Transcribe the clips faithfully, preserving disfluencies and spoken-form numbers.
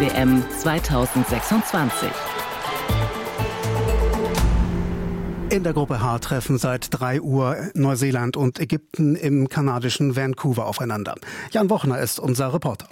W M zweitausendsechsundzwanzig. In der Gruppe H treffen seit drei Uhr Neuseeland und Ägypten im kanadischen Vancouver aufeinander. Jan Wochner ist unser Reporter.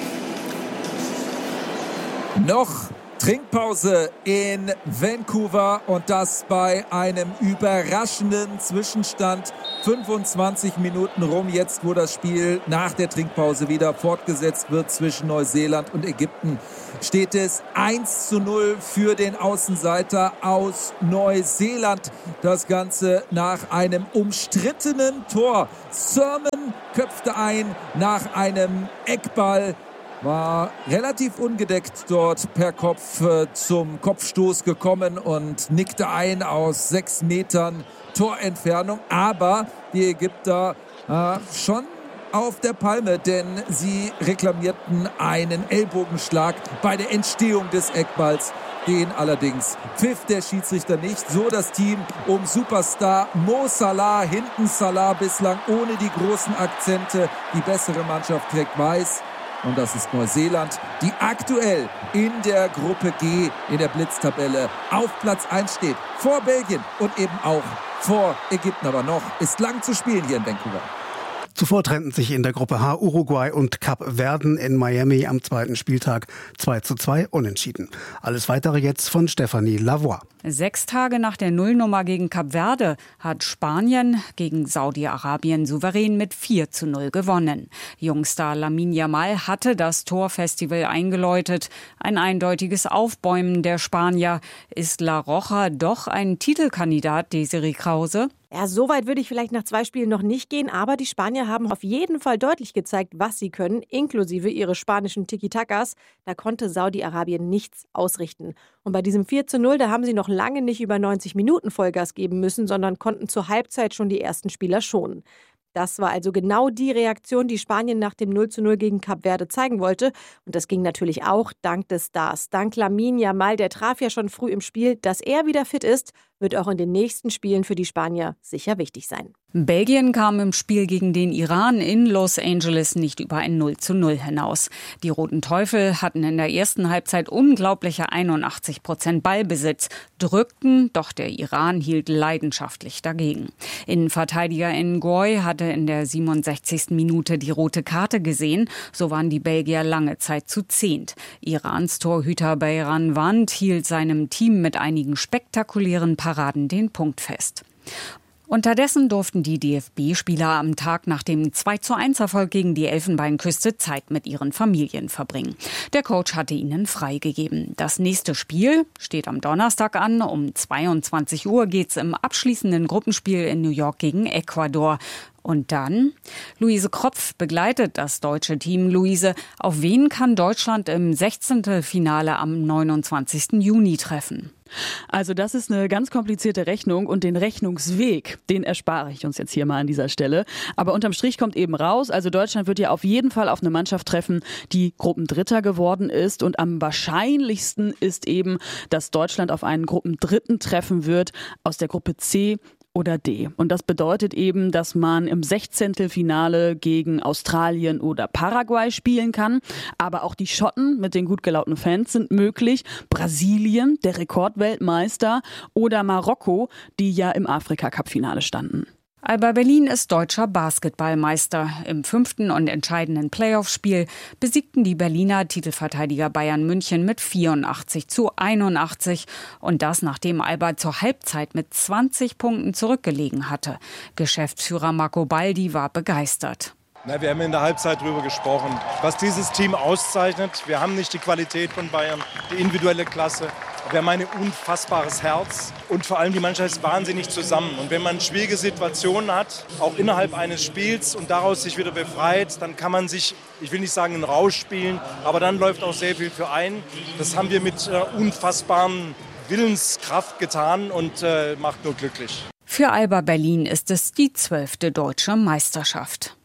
Noch Trinkpause in Vancouver und das bei einem überraschenden Zwischenstand. fünfundzwanzig Minuten rum jetzt, wo das Spiel nach der Trinkpause wieder fortgesetzt wird zwischen Neuseeland und Ägypten. Steht es eins zu null für den Außenseiter aus Neuseeland. Das Ganze nach einem umstrittenen Tor. Sermon köpfte ein nach einem Eckball. War relativ ungedeckt dort per Kopf äh, zum Kopfstoß gekommen und nickte ein aus sechs Metern Torentfernung. Aber die Ägypter äh, schon auf der Palme, denn sie reklamierten einen Ellbogenschlag bei der Entstehung des Eckballs. Den allerdings pfiff der Schiedsrichter nicht. So das Team um Superstar Mo Salah. Hinten Salah bislang ohne die großen Akzente. Die bessere Mannschaft trägt weiß. Und das ist Neuseeland, die aktuell in der Gruppe G in der Blitztabelle auf Platz eins steht. Vor Belgien und eben auch vor Ägypten. Aber noch ist lang zu spielen hier in Vancouver. Zuvor trennten sich in der Gruppe H Uruguay und Kap Verden in Miami am zweiten Spieltag zwei zu zwei unentschieden. Alles Weitere jetzt von Stefanie Lavoie. Sechs Tage nach der Nullnummer gegen Kap Verde hat Spanien gegen Saudi-Arabien souverän mit vier zu null gewonnen. Jungstar Lamine Yamal hatte das Torfestival eingeläutet. Ein eindeutiges Aufbäumen der Spanier. Ist La Roja doch ein Titelkandidat, Desiree Krause? Ja, so weit würde ich vielleicht nach zwei Spielen noch nicht gehen, aber die Spanier haben auf jeden Fall deutlich gezeigt, was sie können, inklusive ihres spanischen Tiki-Takas. Da konnte Saudi-Arabien nichts ausrichten. Und bei diesem vier zu null, da haben sie noch lange nicht über neunzig Minuten Vollgas geben müssen, sondern konnten zur Halbzeit schon die ersten Spieler schonen. Das war also genau die Reaktion, die Spanien nach dem null zu null gegen Kap Verde zeigen wollte. Und das ging natürlich auch dank des Stars. Dank Lamine Yamal, der traf ja schon früh im Spiel. Dass er wieder fit ist, wird auch in den nächsten Spielen für die Spanier sicher wichtig sein. Belgien kam im Spiel gegen den Iran in Los Angeles nicht über ein null zu null hinaus. Die Roten Teufel hatten in der ersten Halbzeit unglaubliche einundachtzig Prozent Ballbesitz, drückten, doch der Iran hielt leidenschaftlich dagegen. Innenverteidiger Ngoy hatte in der siebenundsechzigsten Minute die rote Karte gesehen. So waren die Belgier lange Zeit zu zehnt. Irans Torhüter Beiran Wand hielt seinem Team mit einigen spektakulären Paraden den Punkt fest. Unterdessen durften die D F B-Spieler am Tag nach dem zwei zu eins Erfolg gegen die Elfenbeinküste Zeit mit ihren Familien verbringen. Der Coach hatte ihnen freigegeben. Das nächste Spiel steht am Donnerstag an. Um zweiundzwanzig Uhr geht's im abschließenden Gruppenspiel in New York gegen Ecuador. Und dann? Luise Kropf begleitet das deutsche Team. Luise, auf wen kann Deutschland im sechzehnten Finale am neunundzwanzigsten Juni treffen? Also das ist eine ganz komplizierte Rechnung und den Rechnungsweg, den erspare ich uns jetzt hier mal an dieser Stelle. Aber unterm Strich kommt eben raus, also Deutschland wird ja auf jeden Fall auf eine Mannschaft treffen, die Gruppendritter geworden ist. Und am wahrscheinlichsten ist eben, dass Deutschland auf einen Gruppendritten treffen wird aus der Gruppe C oder D. Und das bedeutet eben, dass man im Sechzehntelfinale gegen Australien oder Paraguay spielen kann. Aber auch die Schotten mit den gut gelaunten Fans sind möglich. Brasilien, der Rekordweltmeister, oder Marokko, die ja im Afrika-Cup-Finale standen. Alba Berlin ist deutscher Basketballmeister. Im fünften und entscheidenden Playoff-Spiel besiegten die Berliner Titelverteidiger Bayern München mit vierundachtzig zu einundachtzig. Und das, nachdem Alba zur Halbzeit mit zwanzig Punkten zurückgelegen hatte. Geschäftsführer Marco Baldi war begeistert. Na, wir haben in der Halbzeit drüber gesprochen, was dieses Team auszeichnet. Wir haben nicht die Qualität von Bayern, die individuelle Klasse. Wir haben ein unfassbares Herz und vor allem die Mannschaft ist wahnsinnig zusammen. Und wenn man schwierige Situationen hat, auch innerhalb eines Spiels und daraus sich wieder befreit, dann kann man sich, ich will nicht sagen einen Rausch spielen, aber dann läuft auch sehr viel für einen. Das haben wir mit äh, unfassbaren Willenskraft getan und äh, macht nur glücklich. Für Alba Berlin ist es die zwölfte deutsche Meisterschaft.